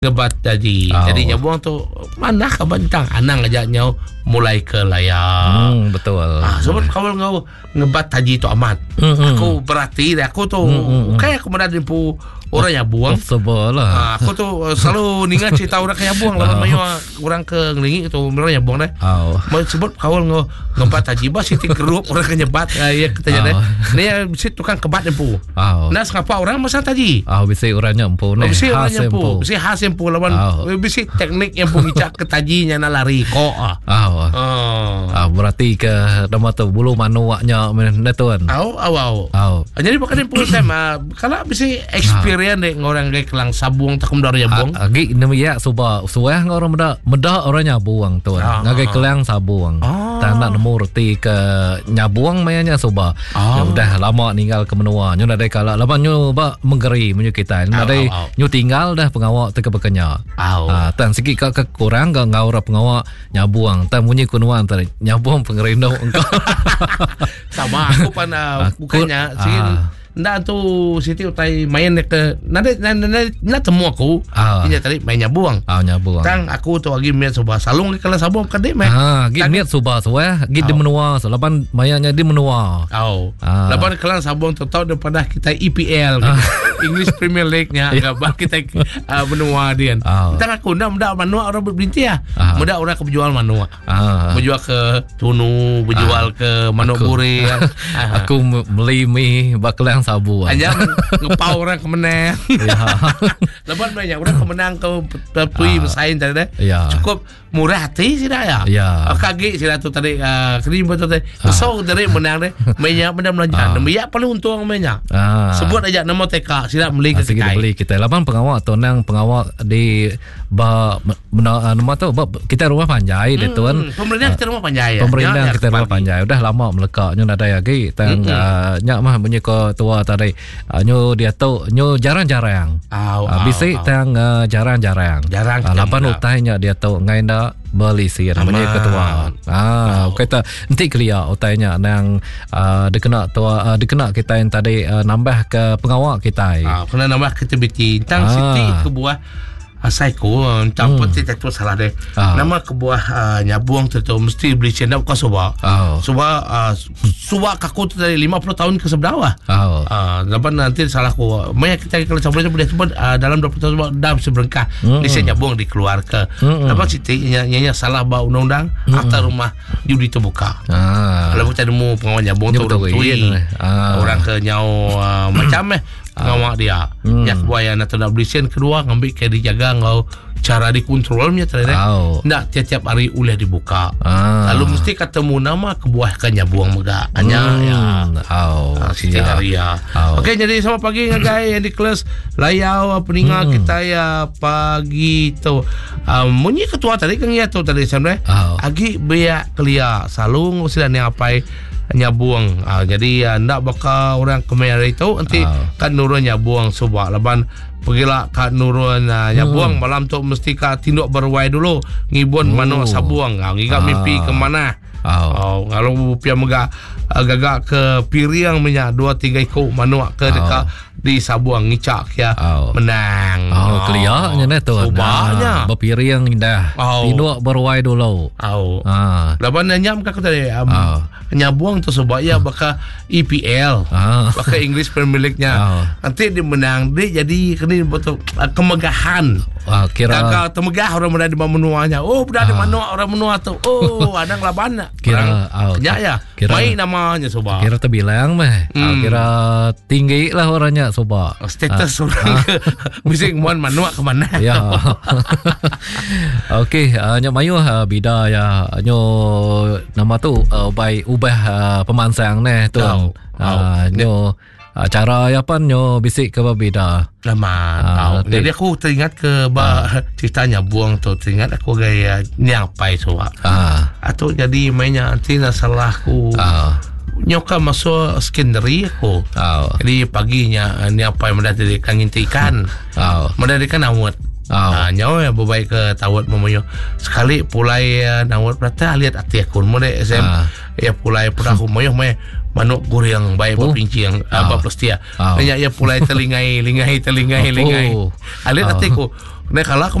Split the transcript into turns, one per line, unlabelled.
ngebat jadi. Jadi nyabuang tu mana ke bentang anang ajaknya mulai ke layar.
Betul.
Sebab kawal ngau ngebat haji tu amat. Aku berarti aku tu kayak aku menadin pu orang yang buang.
Sebelah.
Aku tu selalu ningat cerita orang yang buang lawan mayo orang ke ngelingi tu orang yang buang dah. Sebab kawal ngau ngebat haji bah siti grup orang ke nyebat ya katanya dah. Ni mesti tukang kebat empu. Nas ngapa orang masa haji?
Bisa orangnya empu ni.
Bisa orangnya empu. Bisa khas empu lawan bisa teknik yang pun ngicak ke tajinya na lari ko.
Berarti ke nama tu bulu manuaknya mana tuan.
Jadi bukan empu saya kalau bisa experience dek orang gay kelang sabung takum dari buang.
Agi namanya suba suah orang meda orang nyabuang tuan. Ngagai kelang sabung. Tak nak nemu reti ke nyabuang mayanya suba. Udah lama tinggal ke menua. Nyu ada kalau lapan nyu ba menggeri menyu kita. Ada nyu tinggal dah pengawak te ke bekenya. Tan sikit ke kurang ke ngaura pengawak nyabuang. Tan bunyi kunuan tadi nyabuang pengerino engkau.
Sama aku pana bukannya sih. Nda tu siti utai main ke nada temu aku ini tadi main nyabuang
nyabuang
tang aku tu lagi miat subah salung ke kelas sabung ke dek
git miat subah suah git di menua selapan mayanya di menua
lapan kelas sabung tu tahu daripada kita EPL English Premier League nya agak kita menua dia tang aku ndak menua orang berbinti ya muda orang ke berjual menua berjual ke tunu berjual ke manuk buri
aku beli mie bakal sabu
aja ngepau orang kemenang. Lepas banyak orang kemenang ke perpui bersaing tadi cukup murah hati sih dah ya. Kaki sih tu tadi krim betul tadi. So dari menang deh. Banyak benda belanja. Namanya paling untung banyak. Sebut aja nama TK sih beli ke kita.
Beli kita. Lapan pengawal atau nang pengawal di nama tu kita rumah Panjai deh tuan.
Pemerintah kita rumah Panjai.
Pemerintah kita rumah Panjai. Udah lama melekat. Nyu ada lagi. Tang nyak mah bunyi ko tua tadi nyu dia tu nyu jarang-jarang bisik tang jarang-jarang lapan utainya dia tu ngai dak beli sih namanya ketua kita nanti kelia utainya nang dikena tua dikena kita yang tadi nambah ke pengawal kita
kena nambah aktiviti tang siti kebuah Asaiku campur tidak tu salah deh. Nama kebuah nyabuang tu mesti beli cendap kau suba. Suba kaku tu dari 50 tahun ke sebelah. Lepas nanti salah ku. Maya kita kalau campur boleh sebut dalam 20 tahun dah seberengkah. Lisen nyabuang dikeluar ke. Lepas siti nyanya salah bawa undang-undang atau rumah judi terbuka. Lepas kita demu pengawal nyabuang tu orang ke nyau macam ngawak dia nyak buaya nak nak beli sen kedua ngambil ke dijaga ngau cara dikontrolnya tadi ndak tiap-tiap hari ulah dibuka lalu mesti ketemu nama kebuah ke nyabuang mega hanya siti hari ya okey jadi sama pagi guys yang di kelas layau peningat kita ya pagi tu munyi ketua tadi kan ya tu tadi sebenarnya agi beya kelia salung silan yang apa nyabuang jadi ndak bakal orang kemer itu nanti kan nurun nyabuang subak laban pergilah kat nurun nyabuang malam tu mesti ka tinduk berwai dulu ngibun manuk sabuang ngiga mimpi ke mana kalau pia mega gagak ke piriang minyak 2-3 ekor manuk ke dekat di sabuang ngicak ya menang
keliaknya ni tu
banyak
berpiriang dah tinduk berwai dulu
laban nyam ka tadi nyabuang tu sebab ya bakal EPL bakal English Premier League-nya nanti dia menang dia jadi kena betul kemegahan
kira
agak temegah orang muda di menuanya budak di mana orang menua tu ada laban
kira
ya main namanya soba
kira terbilang mah kira tinggi lah orangnya soba
status orang bising muan manua ke mana
ya okey nyo mayu bida ya nyo nama tu ubah pemansang ni tu nyo cara apa nyo bisik ke beda
lama jadi aku teringat ke ceritanya buang tu teringat aku gaya nyapai soba atau jadi mainnya nanti salahku nyoka masuk skenery aku jadi paginya nyapai mendadirikan ikan mendadirikan awet nyawa ya berbaik ke tawat memoyo sekali pulai nawat berata lihat ati aku mode SM ya pulai perahu moyo manuk guriang baik berpinci yang berpestia. Banyak ya pulai telingai. Alit hatiku. Nah kalau